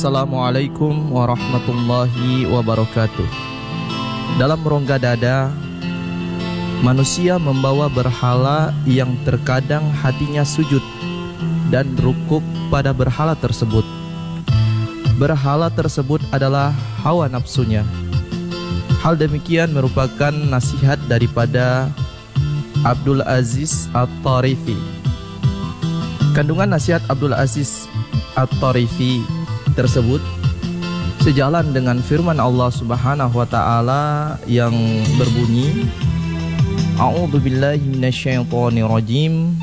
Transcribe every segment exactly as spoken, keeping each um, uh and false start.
Assalamualaikum warahmatullahi wabarakatuh. Dalam rongga dada, manusia membawa berhala yang terkadang hatinya sujud dan rukuk pada berhala tersebut. Berhala tersebut adalah hawa nafsunya. Hal demikian merupakan nasihat daripada Abdul Aziz At-Tarifi. Kandungan nasihat Abdul Aziz At-Tarifi tersebut sejalan dengan firman Allah Subhanahu wa taala yang berbunyi, A'udzu billahi minasyaitonir rajim.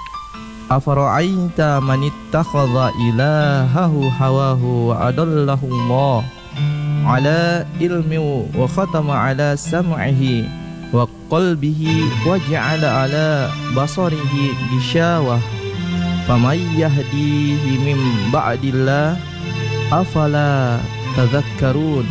Afara'aita man ittakhadha ilahahu hawahu wa adallahu Allah ala ilmi wa khatama ala sam'ihi wa qalbihi wa ja'ala ala basarihi gishawah faman yahdihi min ba'dillah afala tadhakkarun.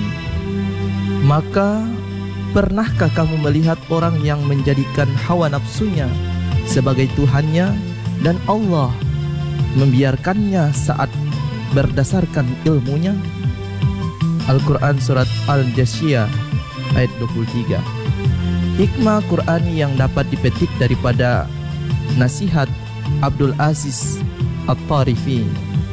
Maka pernahkah kamu melihat orang yang menjadikan hawa nafsunya sebagai Tuhannya dan Allah membiarkannya saat berdasarkan ilmunya? Al-Quran Surat Al-Jathiyah ayat dua puluh tiga. Hikmah Qur'ani yang dapat dipetik daripada nasihat Abdul Aziz At-Tarifi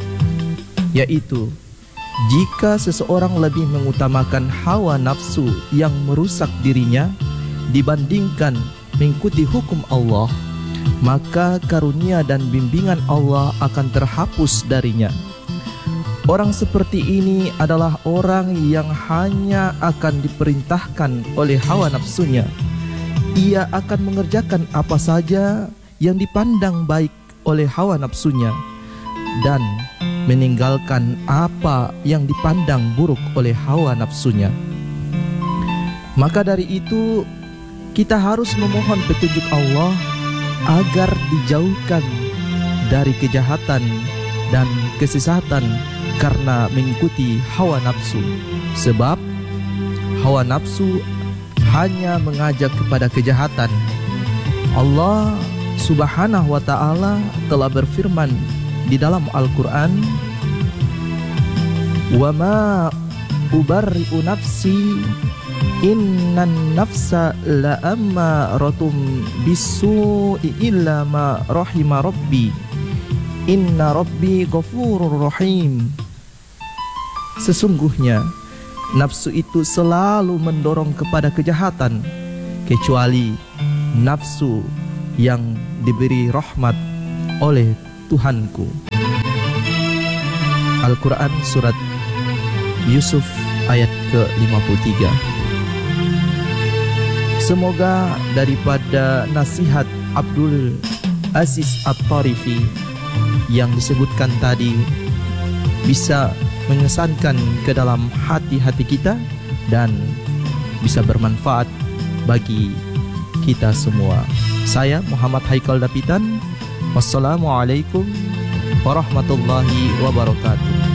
yaitu, jika seseorang lebih mengutamakan hawa nafsu yang merusak dirinya dibandingkan mengikuti hukum Allah, maka karunia dan bimbingan Allah akan terhapus darinya. Orang seperti ini adalah orang yang hanya akan diperintahkan oleh hawa nafsunya. Ia akan mengerjakan apa saja yang dipandang baik oleh hawa nafsunya dan meninggalkan apa yang dipandang buruk oleh hawa nafsunya. Maka dari itu kita harus memohon petunjuk Allah agar dijauhkan dari kejahatan dan kesesatan karena mengikuti hawa nafsu. Sebab hawa nafsu hanya mengajak kepada kejahatan. Allah Subhanahu wa ta'ala telah berfirman di dalam Al-Quran, wa ma ubarri'u nafsi innan nafsa la'ammaratun bisu'i illa ma rahima rabbi inna rabbi ghafurur rahim. Sesungguhnya nafsu itu selalu mendorong kepada kejahatan kecuali nafsu yang diberi rahmat oleh Tuhanku. Al-Quran Surat Yusuf ayat ke lima puluh tiga. Semoga daripada nasihat Abdul Aziz At-Tarifi yang disebutkan tadi bisa mengesankan ke dalam hati-hati kita dan bisa bermanfaat bagi kita semua. Saya Muhammad Haikal Dapitan. Wassalamualaikum warahmatullahi wabarakatuh.